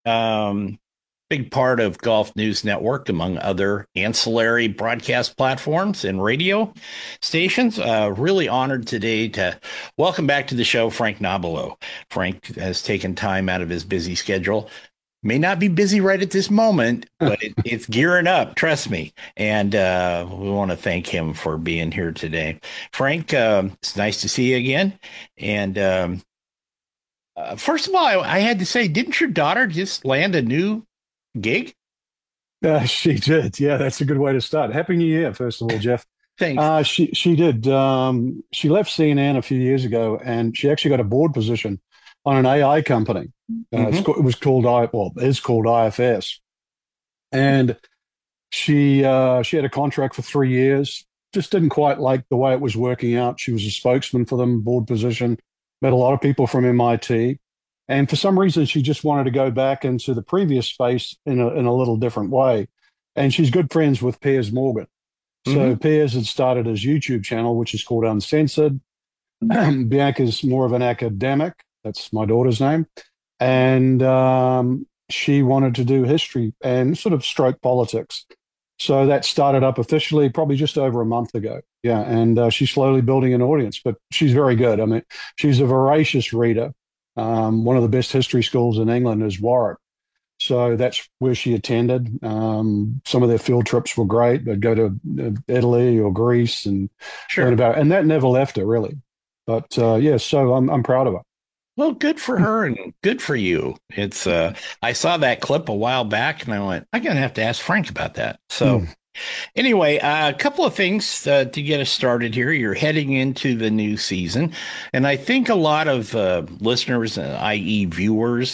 Um, Big part of Golf News Network, among other ancillary broadcast platforms and radio stations. Really honored today to welcome back to the show Frank Nobilo. Frank has taken time out of his busy schedule. May not be busy right at this moment, but it's gearing up, trust me. And we want to thank him for being here today. Frank, it's nice to see you again. And first of all, I had to say, didn't your daughter just land a new gig? She did. Yeah, that's a good way to start. Happy New Year, first of all, Jeff. Thanks. She did. She left CNN a few years ago, and she actually got a board position on an AI company. Hmm. It was called is called IFS, and she had a contract for 3 years. Just didn't quite like the way it was working out. She was a spokesman for them, board position. Met a lot of people from MIT, and for some reason, she just wanted to go back into the previous space in a little different way. And she's good friends with Piers Morgan. So Hmm. Piers had started his YouTube channel, which is called Uncensored. Bianca's more of an academic. That's my daughter's name. And she wanted to do history and sort of stroke politics. So that started up officially probably just over a month ago. Yeah. And she's slowly building an audience, but she's very good. I mean, she's a voracious reader. One of the best history schools in England is Warwick. So that's where she attended. Some of their field trips were great. They'd go to Italy or Greece and learn Sure. about it. And that never left her really. But yeah, so I'm proud of her. Well, good for her and good for you. It's I saw that clip a while back and I went, I'm gonna have to ask Frank about that. So Hmm. anyway, a couple of things to get us started here. You're heading into the new season, and I think a lot of listeners, i.e., viewers,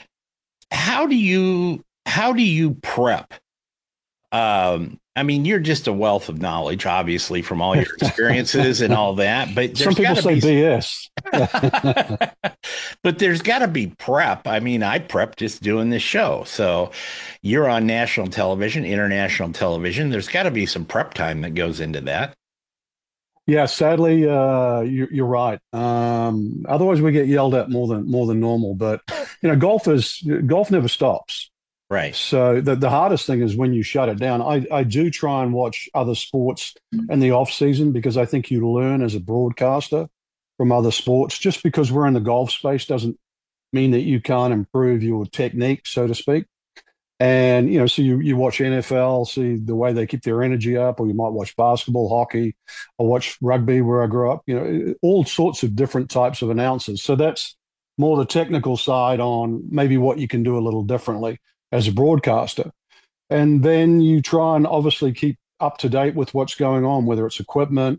how do you prep? I mean, you're just a wealth of knowledge, obviously, from all your experiences and all that, but Some there's got people to say be BS. but there's got to be prep. I mean, I prep just doing this show. So you're on national television, international television. There's got to be some prep time that goes into that. Yeah, sadly, you're right. Otherwise, we get yelled at more than normal. But golf never stops. Right. So the hardest thing is when you shut it down. I do try and watch other sports in the off season because I think you learn as a broadcaster from other sports. Just because we're in the golf space doesn't mean that you can't improve your technique, so to speak. And so you watch NFL, see the way they keep their energy up, or you might watch basketball, hockey, or watch rugby where I grew up. All sorts of different types of announcers. So that's more the technical side on maybe what you can do a little differently as a broadcaster. And then you try and obviously keep up to date with what's going on, whether it's equipment,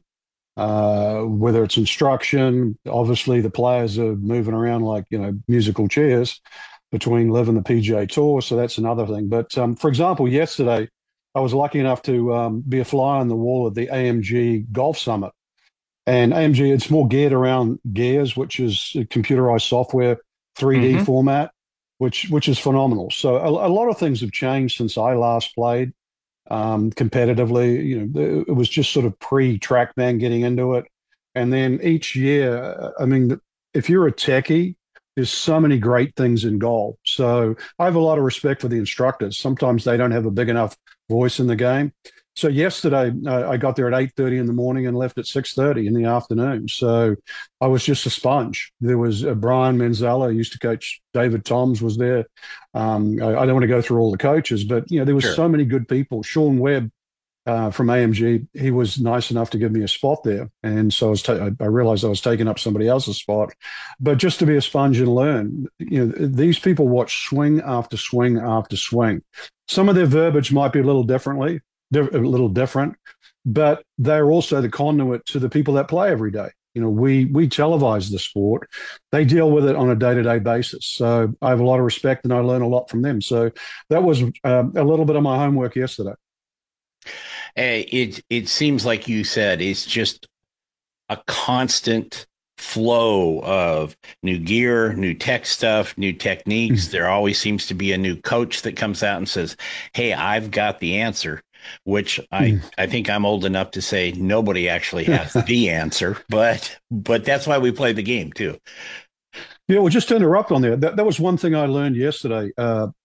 whether it's instruction. Obviously, the players are moving around like musical chairs between Live and the PGA Tour, so that's another thing. But for example, yesterday I was lucky enough to be a fly on the wall at the AMG Golf Summit, and AMG it's more geared around gears, which is computerized software, 3D Hmm. format, which is phenomenal. So a lot of things have changed since I last played competitively. It was just sort of pre-TrackMan getting into it. And then each year, I mean, if you're a techie, there's so many great things in golf. So I have a lot of respect for the instructors. Sometimes they don't have a big enough voice in the game. So yesterday, I got there at 8:30 in the morning and left at 6:30 in the afternoon. So I was just a sponge. There was Brian Manzella, who used to coach. David Toms was there. I don't want to go through all the coaches, but there was Sure. so many good people. Sean Webb from AMG, he was nice enough to give me a spot there, and so I realized I was taking up somebody else's spot. But just to be a sponge and learn, these people watch swing after swing after swing. Some of their verbiage might be a little different, but they're also the conduit to the people that play every day. We televise the sport. They deal with it on a day-to-day basis. So I have a lot of respect and I learn a lot from them. So that was a little bit of my homework yesterday. It seems like you said it's just a constant flow of new gear, new tech stuff, new techniques. There always seems to be a new coach that comes out and says, "Hey, I've got the answer," which I think I'm old enough to say nobody actually has the answer, but that's why we play the game too. Yeah, well, just to interrupt on there, that was one thing I learned yesterday.